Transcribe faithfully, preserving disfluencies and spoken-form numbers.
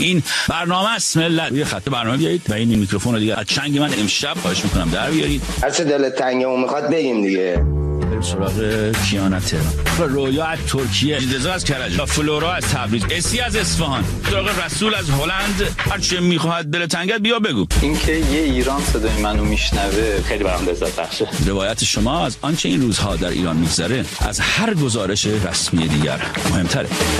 این برنامه است ملت. روی خط برنامه بیایید و این میکروفون رو دیگه از چنگ من امشب خواهش میکنم در بیارید. هر چه دلت تنگه میخواد بگیم دیگه. بریم سراغ کیانا تهران، رویا از ترکیه، رضا از کرج، فلورا از تبریز، اسی از اصفهان، سراغ رسول از هلند. هر چه میخواد دل تنگت بیا بگو. اینکه یه ایران صدای منو میشنوه خیلی برام لذت بخشه. روایت شما از آنچه این روزها در ایران میگذره از هر گزارش رسمی دیگر مهمتره.